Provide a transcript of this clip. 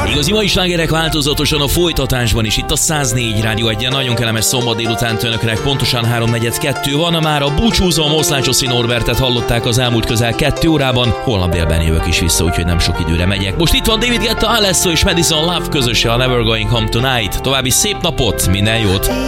Igazi mai slágerek változatosan a folytatásban is, itt a 104 Rádió Egyen. Nagyon kellemes szombat délután önöknek, pontosan 3:42 van. Már a búcsúzom, Oszlácsoszi Norbertet hallották az elmúlt közel 2 órában. Holnap délben jövök is vissza, úgyhogy nem sok időre megyek. Most itt van David Guetta, Alesso és Madison Love közöse, a Never Going Home Tonight. További szép napot, minden jót!